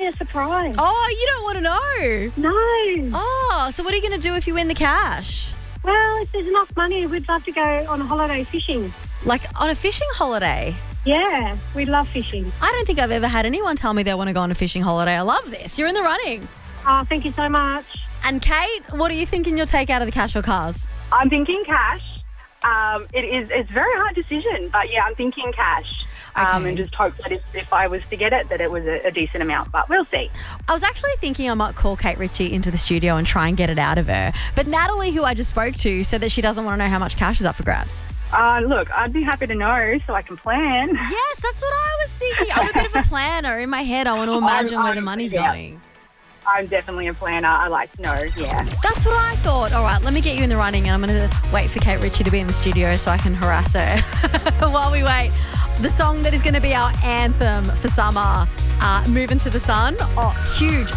a surprise. Oh, you don't want to know? No. Oh, so what are you going to do if you win the cash? Well, if there's enough money, we'd love to go on a holiday fishing. Like on a fishing holiday? Yeah, we love fishing. I don't think I've ever had anyone tell me they want to go on a fishing holiday. I love this. You're in the running. Oh, thank you so much. And Kate, what are you thinking you'll take out of the cash or cars? I'm thinking cash. It's a very hard decision, but yeah, I'm thinking cash. Okay. And just hope that if I was to get it, that it was a decent amount, but we'll see. I was actually thinking I might call Kate Ritchie into the studio and try and get it out of her. But Natalie, who I just spoke to, said that she doesn't want to know how much cash is up for grabs. Look, I'd be happy to know so I can plan. Yes, that's what I was thinking. I'm a bit of a planner. In my head, I want to imagine where the money's going. I'm definitely a planner. I like to know, yeah. That's what I thought. All right, let me get you in the running, and I'm going to wait for Kate Ritchie to be in the studio so I can harass her. While we wait, the song that is going to be our anthem for summer, Moving to the Sun. Oh, huge